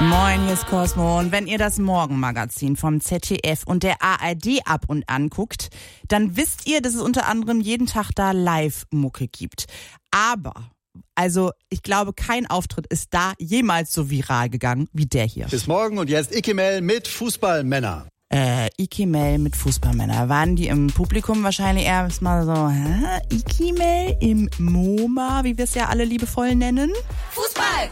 Moin, hier ist Cosmo. Und wenn ihr das Morgenmagazin vom ZDF und der ARD ab und an guckt, dann wisst ihr, dass es unter anderem jeden Tag da Live-Mucke gibt. Aber, ich glaube, kein Auftritt ist da jemals so viral gegangen wie der hier. Bis morgen und jetzt Ikemel mit Fußballmänner. Ikemel mit Fußballmänner. Waren die im Publikum wahrscheinlich erstmal so, Ikemel im MoMA, wie wir es ja alle liebevoll nennen? Fußball!